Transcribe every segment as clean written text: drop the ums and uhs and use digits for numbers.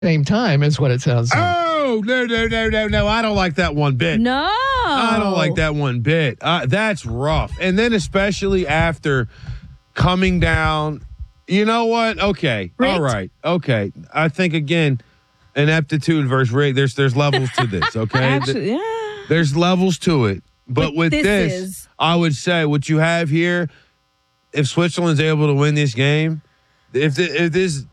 same time is what it sounds like. Oh, no. I don't like that one bit. No. I don't like that one bit. That's rough. And then especially after coming down, you know what? Okay. Rigged. All right. Okay. I think, again, ineptitude versus rig, there's levels to this, okay? Actually, yeah. There's levels to it. But with this, I would say what you have here, if Switzerland's able to win this game, if this,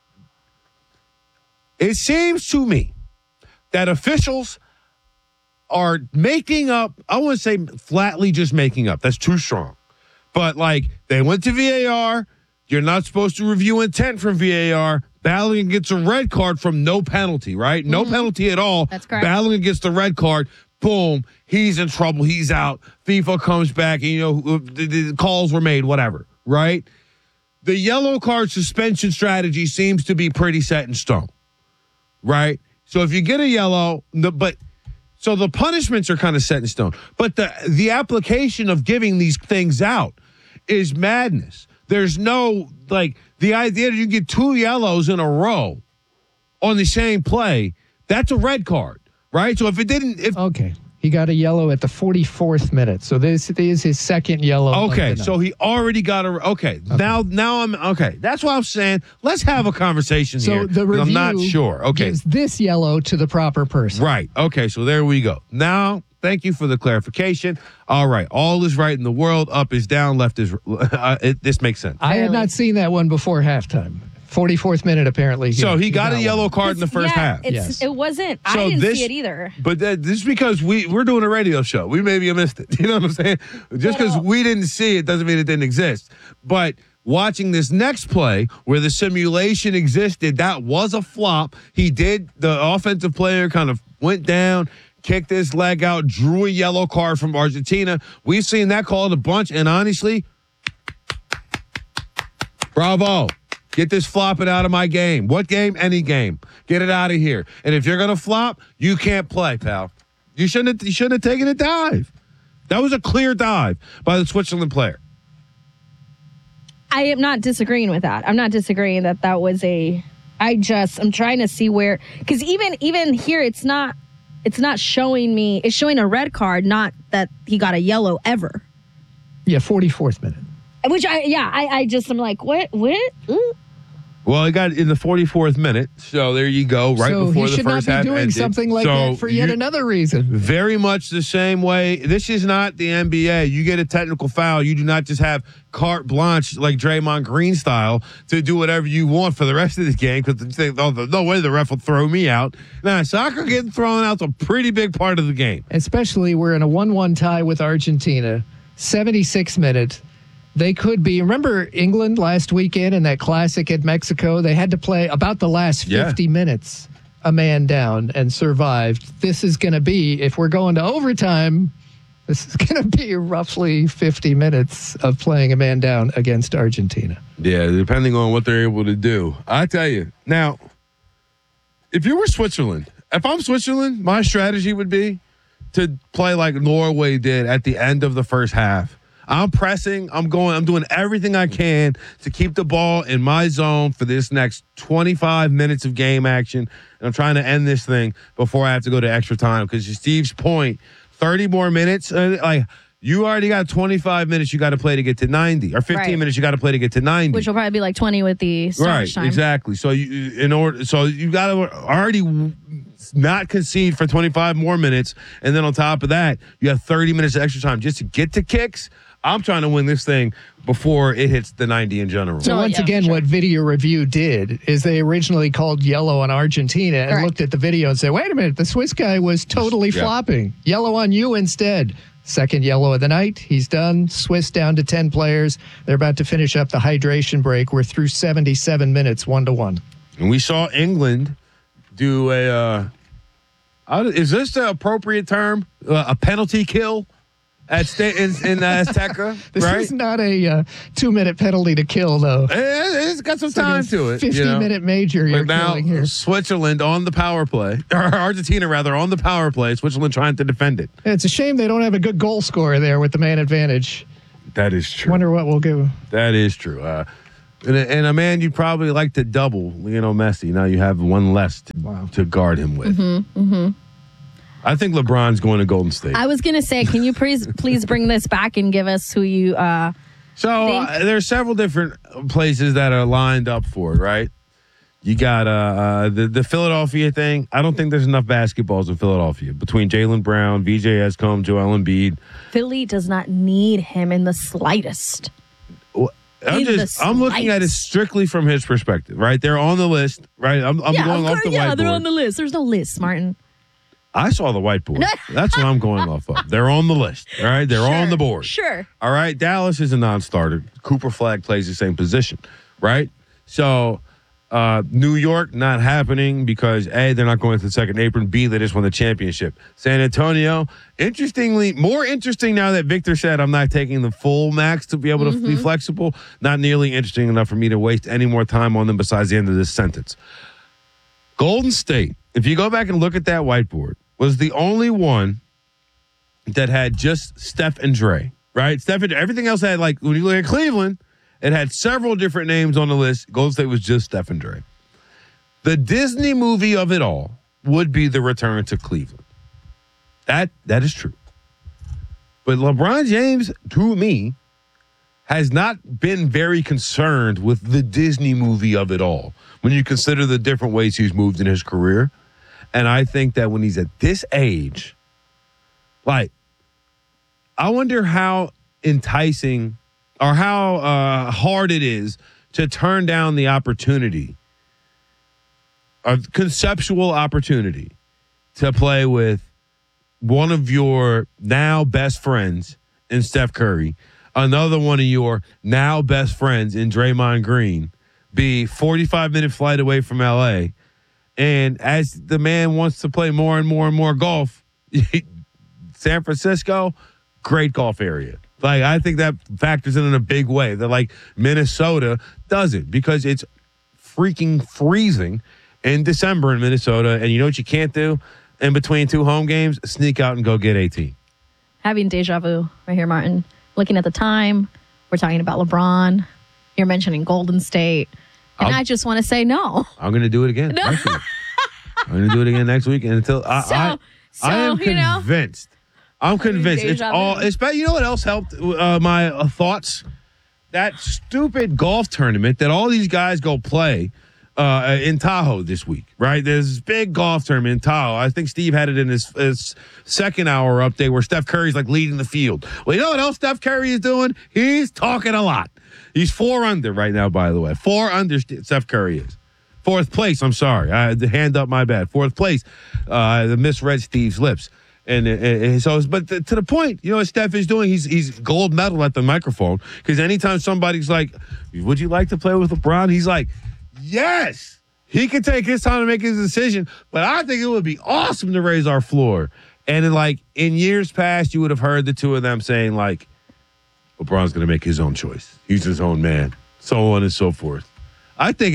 it seems to me that officials are making up. I wouldn't say flatly just making up. That's too strong. But like they went to VAR. You're not supposed to review intent from VAR. Balogun gets a red card from no penalty, right? No penalty at all. That's correct. Balogun gets the red card. Boom. He's in trouble. He's out. FIFA comes back and, the calls were made, whatever, right? The yellow card suspension strategy seems to be pretty set in stone, right? So if you get a yellow, so the punishments are kind of set in stone. But the application of giving these things out is madness. There's no, the idea that you get 2 yellows in a row on the same play, that's a red card, right? So Okay. He got a yellow at the 44th minute. So this is his second yellow. Okay, so he already got okay. Now I'm okay. That's what I'm saying. Let's have a conversation here. So the review I'm not sure. Okay. gives this yellow to the proper person. Right. Okay, so there we go. Now, thank you for the clarification. All right. All is right in the world. Up is down. Left is this makes sense. I had not seen that one before halftime. 44th minute, apparently. So he got a yellow card in the first half. It wasn't. So I didn't see it either. But this is because we're doing a radio show. We maybe missed it. You know what I'm saying? Just because we didn't see it doesn't mean it didn't exist. But watching this next play where the simulation existed, that was a flop. The offensive player kind of went down, kicked his leg out, drew a yellow card from Argentina. We've seen that called a bunch. And honestly, bravo. Get this flopping out of my game. What game? Any game. Get it out of here. And if you're gonna flop, you can't play, pal. You shouldn't have taken a dive. That was a clear dive by the Switzerland player. I am not disagreeing with that. I'm not disagreeing that was I'm trying to see where, because even here it's not showing me. It's showing a red card, not that he got a yellow ever. Yeah, 44th minute. Which I'm like, what? Ooh. Well, he got in the 44th minute, so there you go. Right so before he the first half ended. should not be doing something like that for yet another reason. Very much the same way. This is not the NBA. You get a technical foul, you do not just have carte blanche like Draymond Green style to do whatever you want for the rest of the game because you think, no way the ref will throw me out. Now, soccer getting thrown out is a pretty big part of the game. Especially we're in a 1-1 tie with Argentina, 76 minutes. They could be. Remember England last weekend in that classic at Mexico? They had to play about the last 50 minutes, a man down, and survived. This is going to be, if we're going to overtime, this is going to be roughly 50 minutes of playing a man down against Argentina. Yeah, depending on what they're able to do. I tell you. Now, if you were Switzerland, if I'm Switzerland, my strategy would be to play like Norway did at the end of the first half. I'm pressing. I'm doing everything I can to keep the ball in my zone for this next 25 minutes of game action. And I'm trying to end this thing before I have to go to extra time. Because to Steve's point, 30 more minutes, you already got 25 minutes you got to play to get to 90. Or 15 minutes you got to play to get to 90. Which will probably be like 20 with the stoppage time. Exactly. So you got to already not concede for 25 more minutes. And then on top of that, you have 30 minutes of extra time just to get to kicks. I'm trying to win this thing before it hits the 90 in general. So once again, what video review did is they originally called yellow on Argentina and looked at the video and said, wait a minute, the Swiss guy was totally flopping. Yellow on you instead. Second yellow of the night. He's done. Swiss down to 10 players. They're about to finish up the hydration break. We're through 77 minutes, 1-1. And we saw England do is this the appropriate term? A penalty kill? In Azteca, this right? is not a 2-minute penalty to kill, though. It's got some time to it. 50-minute major you're killing here. Switzerland on the power play, or Argentina rather on the power play. Switzerland trying to defend it. It's a shame they don't have a good goal scorer there with the man advantage. That is true. Wonder what we'll do. That is true. And a man you'd probably like to double, Messi. Now you have one less to guard him with. I think LeBron's going to Golden State. I was going to say, can you please bring this back and give us who you think? There's several different places that are lined up for it, right? You got the Philadelphia thing. I don't think there's enough basketballs in Philadelphia between Jaylen Brown, VJ Escombe, Joel Embiid. Philly does not need him in the slightest. I'm looking at it strictly from his perspective, right? They're on the list, right? I'm going off the whiteboard. Yeah, they're on the list. There's no list, Martin. I saw the whiteboard. That's what I'm going off of. They're on the list, all right? They're on the board. Sure. All right? Dallas is a non-starter. Cooper Flag plays the same position, right? So New York, not happening because, A, they're not going to the second apron. B, they just won the championship. San Antonio, more interesting now that Victor said I'm not taking the full max to be able to be flexible. Not nearly interesting enough for me to waste any more time on them besides the end of this sentence. Golden State, if you go back and look at that whiteboard, was the only one that had just Steph and Dre, right? Everything else had, like, when you look at Cleveland, it had several different names on the list. Golden State was just Steph and Dre. The Disney movie of it all would be the return to Cleveland. That is true. But LeBron James, to me, has not been very concerned with the Disney movie of it all when you consider the different ways he's moved in his career. And I think that when he's at this age, like, I wonder how enticing or how hard it is to turn down the opportunity, a conceptual opportunity, to play with one of your now best friends in Steph Curry, another one of your now best friends in Draymond Green, be 45-minute flight away from L.A., and as the man wants to play more and more and more golf, San Francisco, great golf area. Like, I think that factors in a big way that, like, Minnesota doesn't, because it's freaking freezing in December in Minnesota. And you know what you can't do in between two home games? Sneak out and go get 18. Having deja vu right here, Martin. Looking at the time, we're talking about LeBron. You're mentioning Golden State. And I just want to say no. I'm going to do it again. No. Next week. I'm going to do it again next week. And until I am convinced. I'm convinced. It's all. You know what else helped my thoughts? That stupid golf tournament that all these guys go play in Tahoe this week, right? There's this big golf tournament in Tahoe. I think Steve had it in his second hour update where Steph Curry's like leading the field. Well, you know what else Steph Curry is doing? He's talking a lot. He's 4 under right now, by the way. 4 under Steph Curry is. 4th place, I'm sorry. I had the hand up, my bad. 4th place. The misread Steve's lips. And so, but to the point, you know what Steph is doing? He's gold medal at the microphone, because anytime somebody's like, would you like to play with LeBron? He's like, yes. He can take his time to make his decision, but I think it would be awesome to raise our floor. And in years past, you would have heard the two of them saying, like, LeBron's going to make his own choice. He's his own man, so on and so forth. I think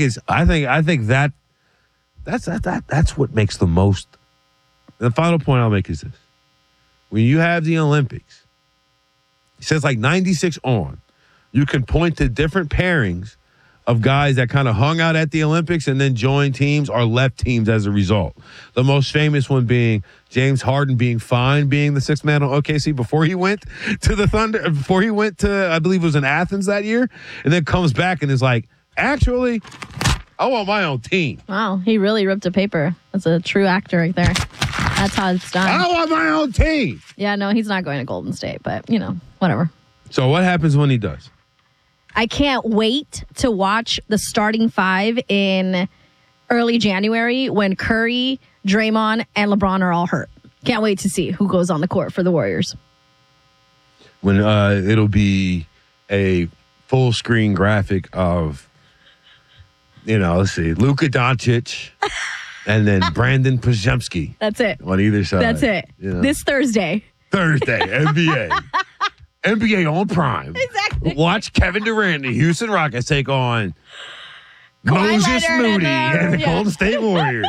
that's what makes the most. The final point I'll make is this. When you have the Olympics, it says like 96 on, you can point to different pairings of guys that kind of hung out at the Olympics and then joined teams or left teams as a result. The most famous one being James Harden being fine being the 6th man on OKC before he went to the Thunder, before he went to, I believe it was in Athens that year, and then comes back and is like, actually, I want my own team. Wow, he really ripped a paper. That's a true actor right there. That's how it's done. I want my own team. Yeah, no, he's not going to Golden State, but, whatever. So what happens when he does? I can't wait to watch the starting 5 in early January when Curry, Draymond, and LeBron are all hurt. Can't wait to see who goes on the court for the Warriors. When it'll be a full screen graphic of, let's see, Luka Doncic and then Brandon Podziemski. That's it. On either side. That's it. This Thursday. NBA. NBA on Prime. Exactly. Watch Kevin Durant and the Houston Rockets take on Moses Moody and the Golden State Warriors.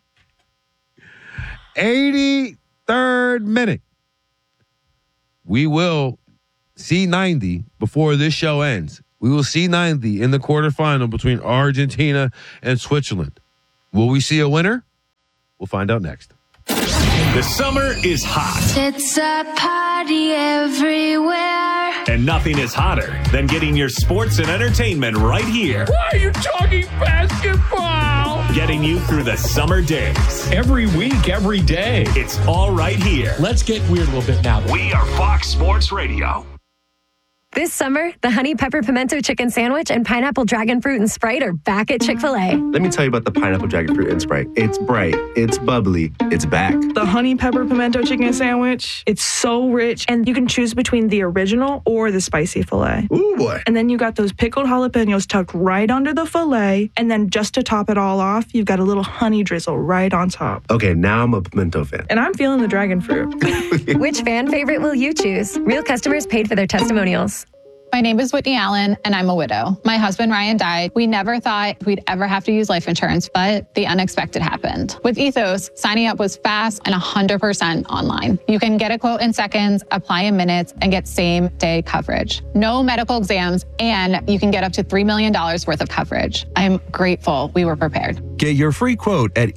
83rd minute. We will see 90 before this show ends. We will see 90 in the quarterfinal between Argentina and Switzerland. Will we see a winner? We'll find out next. The summer is hot. It's a party everywhere. And nothing is hotter than getting your sports and entertainment right here. Why are you talking basketball? Getting you through the summer days. Every week, every day. It's all right here. Let's get weird a little bit now. We are Fox Sports Radio. This summer, the Honey Pepper Pimento Chicken Sandwich and Pineapple Dragon Fruit and Sprite are back at Chick-fil-A. Let me tell you about the Pineapple Dragon Fruit and Sprite. It's bright, it's bubbly, it's back. The Honey Pepper Pimento Chicken Sandwich, it's so rich, and you can choose between the original or the spicy filet. Ooh, boy. And then you got those pickled jalapenos tucked right under the filet, and then just to top it all off, you've got a little honey drizzle right on top. Okay, now I'm a pimento fan. And I'm feeling the dragon fruit. Which fan favorite will you choose? Real customers paid for their testimonials. My name is Whitney Allen, and I'm a widow. My husband, Ryan, died. We never thought we'd ever have to use life insurance, but the unexpected happened. With Ethos, signing up was fast and 100% online. You can get a quote in seconds, apply in minutes, and get same-day coverage. No medical exams, and you can get up to $3 million worth of coverage. I'm grateful we were prepared. Get your free quote at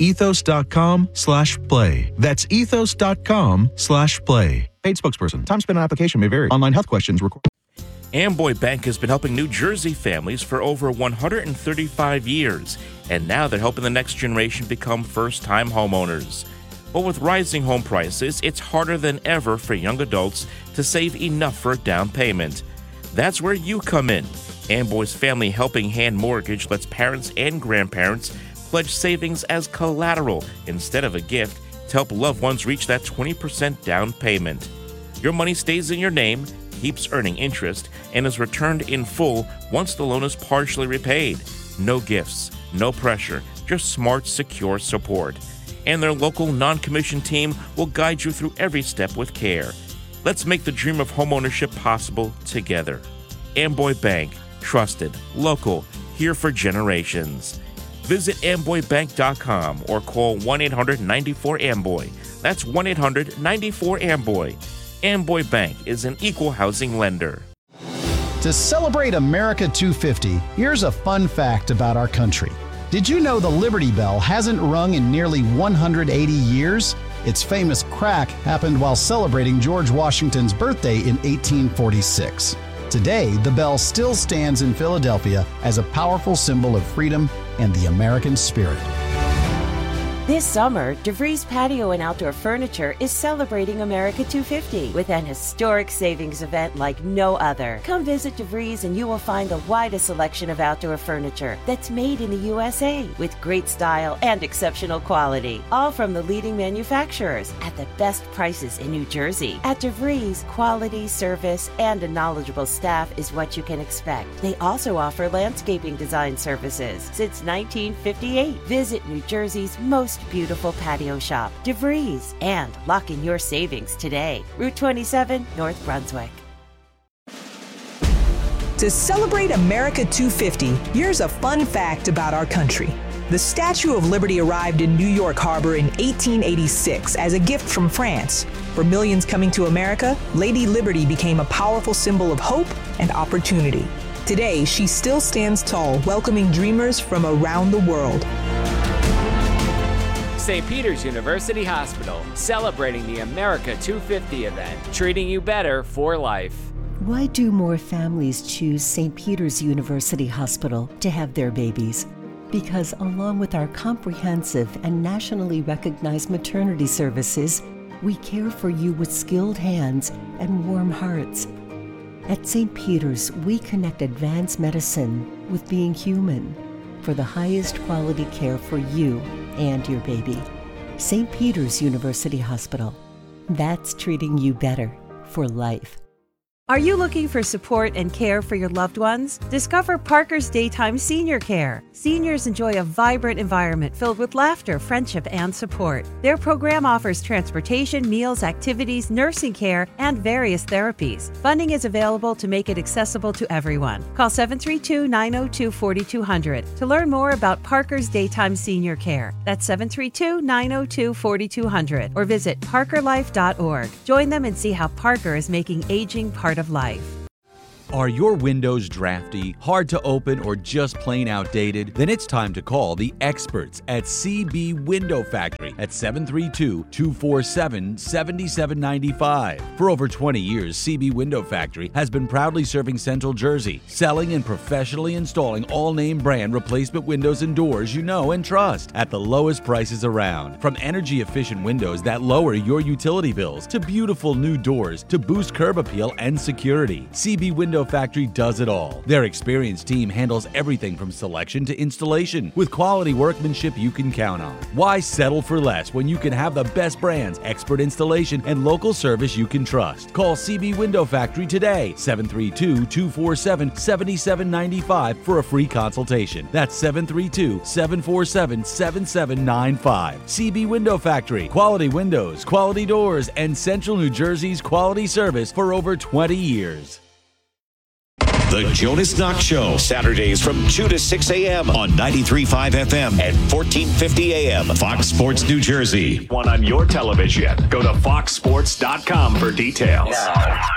ethos.com/play. That's ethos.com/play. Paid spokesperson. Time spent on application may vary. Online health questions required. Amboy Bank has been helping New Jersey families for over 135 years, and now they're helping the next generation become first-time homeowners. But with rising home prices, it's harder than ever for young adults to save enough for a down payment. That's where you come in. Amboy's Family Helping Hand Mortgage lets parents and grandparents pledge savings as collateral instead of a gift to help loved ones reach that 20% down payment. Your money stays in your name, keeps earning interest, and is returned in full once the loan is partially repaid. No gifts, no pressure, just smart, secure support. And their local non-commissioned team will guide you through every step with care. Let's make the dream of homeownership possible together. Amboy Bank, trusted, local, here for generations. Visit amboybank.com or call 1-800-94-AMBOY. That's 1-800-94-AMBOY. Amboy Bank is an equal housing lender. To celebrate America 250, here's a fun fact about our country. Did you know the Liberty Bell hasn't rung in nearly 180 years? Its famous crack happened while celebrating George Washington's birthday in 1846. Today, the bell still stands in Philadelphia as a powerful symbol of freedom and the American spirit. This summer, DeVries Patio and Outdoor Furniture is celebrating America 250 with an historic savings event like no other. Come visit DeVries and you will find the widest selection of outdoor furniture that's made in the USA with great style and exceptional quality, all from the leading manufacturers at the best prices in New Jersey. At DeVries, quality, service, and a knowledgeable staff is what you can expect. They also offer landscaping design services since 1958. Visit New Jersey's most beautiful patio shop, DeVries, and lock in your savings today. Route 27, North Brunswick. To celebrate America 250, here's a fun fact about our country. The Statue of Liberty arrived in New York Harbor in 1886 as a gift from France. For millions coming to America, Lady Liberty became a powerful symbol of hope and opportunity. Today, she still stands tall, welcoming dreamers from around the world. St. Peter's University Hospital, celebrating the America 250 event, treating you better for life. Why do more families choose St. Peter's University Hospital to have their babies? Because along with our comprehensive and nationally recognized maternity services, we care for you with skilled hands and warm hearts. At St. Peter's, we connect advanced medicine with being human for the highest quality care for you and your baby. St. Peter's University Hospital. That's treating you better for life. Are you looking for support and care for your loved ones? Discover Parker's Daytime Senior Care. Seniors enjoy a vibrant environment filled with laughter, friendship, and support. Their program offers transportation, meals, activities, nursing care, and various therapies. Funding is available to make it accessible to everyone. Call 732-902-4200 to learn more about Parker's Daytime Senior Care. That's 732-902-4200 or visit parkerlife.org. Join them and see how Parker is making aging part of life. Are your windows drafty, hard to open, or just plain outdated? Then it's time to call the experts at CB Window Factory at 732-247-7795. For over 20 years, CB Window Factory has been proudly serving Central Jersey, selling and professionally installing all name brand replacement windows and doors you know and trust at the lowest prices around. From energy efficient windows that lower your utility bills to beautiful new doors to boost curb appeal and security, CB Window Factory does it all. Their experienced team handles everything from selection to installation with quality workmanship you can count on. Why settle for less when you can have the best brands, expert installation, and local service you can trust? Call CB Window Factory today, 732-247-7795 for a free consultation. That's 732-747-7795. CB Window Factory. Quality windows, quality doors, and Central New Jersey's quality service for over 20 years. The Jonas Knox Show, Saturdays from 2 to 6 a.m. on 93.5 FM and 1450 a.m. Fox Sports New Jersey. One on your television. Go to foxsports.com for details.